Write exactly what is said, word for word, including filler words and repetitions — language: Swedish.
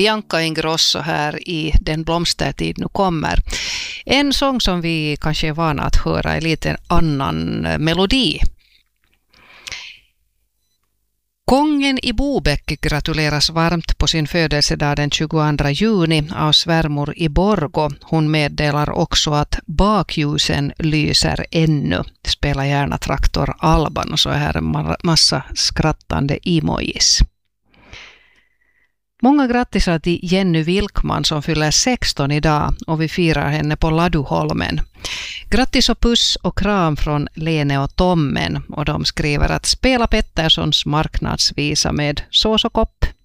Bianca Ingrosso här i Den blomstertid nu kommer. En sång som vi kanske är vana att höra är lite annan melodi. Kongen i Bobäck gratuleras varmt på sin födelsedag den tjugoandra juni av svärmor i Borgo. Hon meddelar också att bakljusen lyser ännu. Spela gärna Traktor Alban och så är här en massa skrattande emojis. Många grattisar till Jenny Wilkman som fyller sexton idag och vi firar henne på Laduholmen. Grattis och puss och kram från Lene och Tommen och de skriver att spela Petterssons marknadsvisa med sås och kopp.